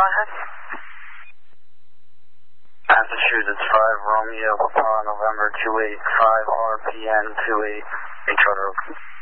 ahead. Massachusetts 5 Romeo Papa November 285 RPN 28 Charter Oak.